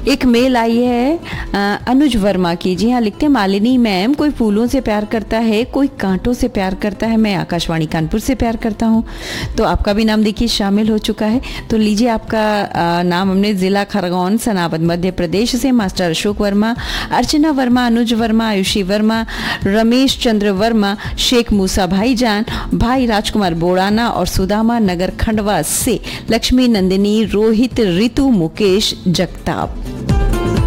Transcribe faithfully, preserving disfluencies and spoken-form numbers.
एक मेल आई है अ, अनुज वर्मा की। जी हाँ, लिखते हैं मालिनी मैम, कोई फूलों से प्यार करता है, कोई कांटों से प्यार करता है, मैं आकाशवाणी कानपुर से प्यार करता हूँ। तो आपका भी नाम देखिए शामिल हो चुका है। तो लीजिए आपका अ, नाम हमने जिला खरगोन सनावद मध्य प्रदेश से मास्टर अशोक वर्मा, अर्चना वर्मा, अनुज वर्मा, आयुषी वर्मा, रमेश चंद्र वर्मा, शेख मूसा भाईजान, भाई राजकुमार बोड़ाना और सुदामा नगर खंडवा से लक्ष्मी नंदिनी, रोहित, रितु, मुकेश जगताप।